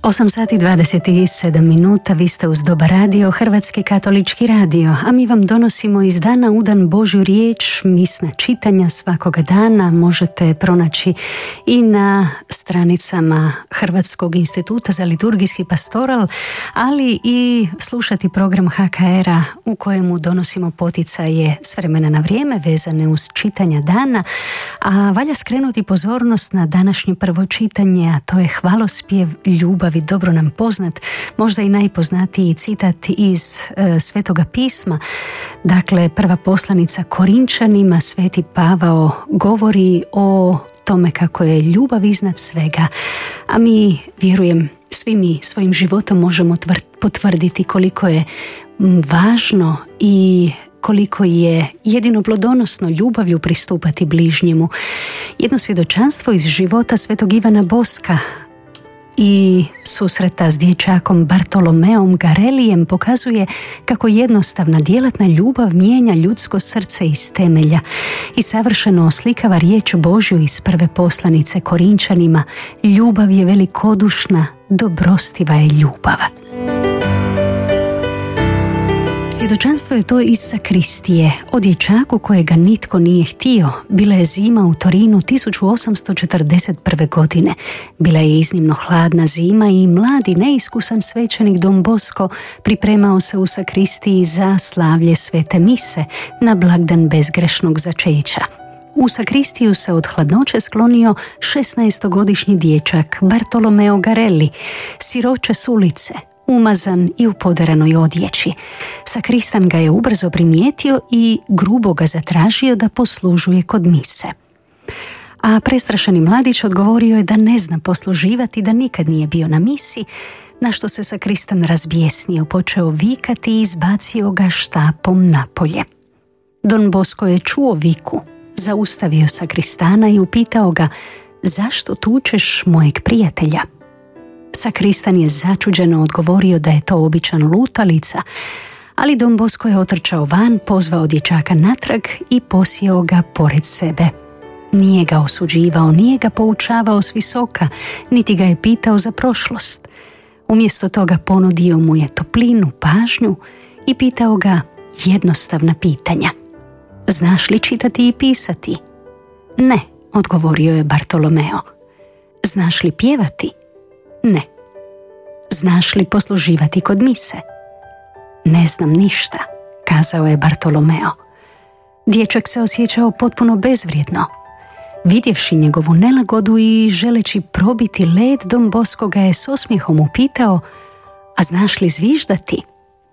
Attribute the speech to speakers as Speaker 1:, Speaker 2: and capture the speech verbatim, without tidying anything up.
Speaker 1: osam sati dvadeset sedam minuta, vi ste uz Dobar radio, Hrvatski katolički radio, a mi vam donosimo iz dana u dan Božju riječ, misna čitanja svakoga dana možete pronaći i na stranicama Hrvatskog instituta za liturgijski pastoral, ali i slušati program H K R-a u kojemu donosimo poticaje s vremena na vrijeme vezane uz čitanja dana, a valja skrenuti pozornost na današnje prvo čitanje, a to je hvalospjev ljubavi, dobro nam poznat, možda i najpoznatiji citat iz e, Svetoga pisma. Dakle, prva poslanica Korinčanima, Sveti Pavao govori o tome kako je ljubav iznad svega, a mi, vjerujem, svi mi svojim životom možemo tvr- potvrditi koliko je važno i koliko je jedino plodonosno ljubavlju pristupati bližnjemu. Jedno svjedočanstvo iz života Svetog Ivana Boska i susreta s dječakom Bartolomeom Garelijem pokazuje kako jednostavna djelatna ljubav mijenja ljudsko srce iz temelja i savršeno oslikava riječ Božju iz prve poslanice Korinčanima: ljubav je velikodušna, dobrostiva je ljubav. Svjedočanstvo je to iz sakristije o dječaku kojega nitko nije htio. Bila je zima u Torinu tisuću osamsto četrdeset prve. godine. Bila je iznimno hladna zima i mladi neiskusan svećenik Don Bosco pripremao se u sakristiji za slavlje svete mise na blagdan bezgrešnog začeća. U sakristiju se od hladnoće sklonio šesnaestogodišnji dječak Bartolomeo Garelli, siroče s ulice, umazan i u poderanoj odjeći. Sakristan ga je ubrzo primijetio i grubo ga zatražio da poslužuje kod mise. A prestrašeni mladić odgovorio je da ne zna posluživati, da nikad nije bio na misi, na što se sakristan razbjesnio, počeo vikati i izbacio ga štapom napolje. Don Bosco je čuo viku, zaustavio sakristana i upitao ga: zašto tučeš mojeg prijatelja? Sakristan je začuđeno odgovorio da je to običan lutalica, ali Don Bosco je otrčao van, pozvao dječaka natrag i posjeo ga pored sebe. Nije ga osuđivao, nije ga poučavao s visoka, niti ga je pitao za prošlost. Umjesto toga ponudio mu je toplinu, pažnju i pitao ga jednostavna pitanja. Znaš li čitati i pisati? Ne, odgovorio je Bartolomeo. Znaš li pjevati? Ne. Znaš li posluživati kod mise? Ne znam ništa, kazao je Bartolomeo. Dječak se osjećao potpuno bezvrijedno. Vidjevši njegovu nelagodu i želeći probiti led, Don Bosco ga je s osmijehom upitao: a znaš li zviždati?